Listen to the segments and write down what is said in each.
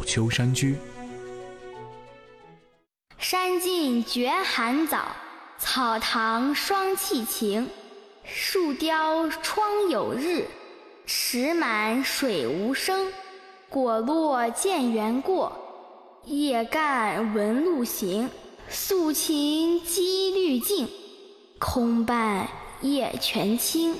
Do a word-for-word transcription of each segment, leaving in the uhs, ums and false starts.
丘山居。 山尽觉寒早，草堂霜气晴。树雕窗有日，石满水无声。果落见猿过，叶干闻鹿行。素琴积绿净，空伴夜泉清。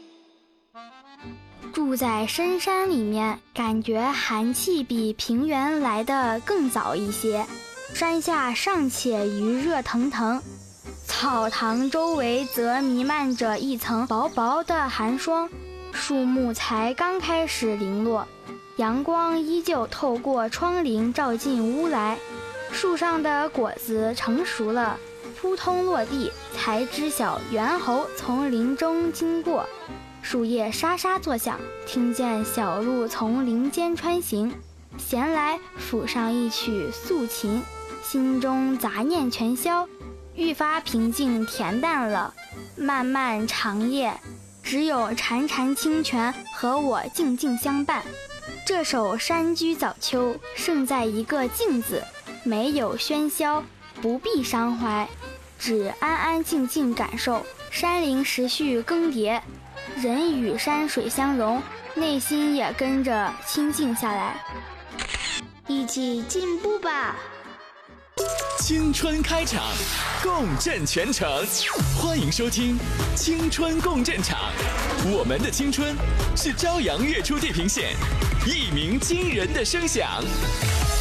住在深山里面，感觉寒气比平原来的更早一些。山下尚且余热腾腾，草堂周围则弥漫着一层薄薄的寒霜，树木才刚开始零落，阳光依旧透过窗棂照进屋来。树上的果子成熟了，扑通落地，才知晓猿猴从林中经过。树叶沙沙作响，听见小鹿从林间穿行。闲来抚上一曲素琴，心中杂念全消，愈发平静恬淡了。漫漫长夜，只有潺潺清泉和我静静相伴。这首山居早秋胜在一个静字，没有喧嚣，不必伤怀，只安安静静感受山林时序更迭，人与山水相融，内心也跟着清静下来。一起进步吧！ 青春开场，共振全城，欢迎收听青春共振场。我们的青春是朝阳月出地平线，一鸣惊人的声响。